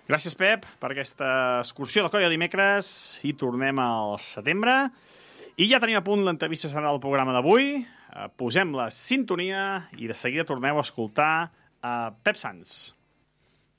Gràcies, Pep, per aquesta excursió del Coll de dimecres i tornem al setembre. I ja tenim a punt l'entrevista central del programa d'avui. Posem la sintonia i de seguida torneu a escoltar Pep Sans.